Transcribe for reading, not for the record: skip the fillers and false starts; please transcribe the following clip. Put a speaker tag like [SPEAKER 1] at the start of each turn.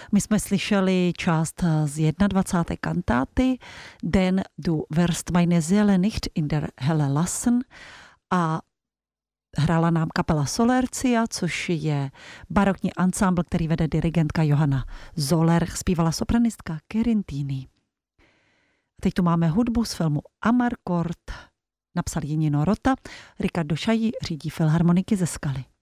[SPEAKER 1] My jsme slyšeli část z 21. kantáty Den du wirst meine Seele nicht in der Hölle lassen a hrála nám kapela Solercia, což je barokní ansámbl, který vede dirigentka Johanna Zoller, zpívala sopranistka Kerintini. Teď tu máme hudbu z filmu Amarcord, napsal Jinino Rota, Riccardo Chailly řídí Filharmoniky ze Skaly.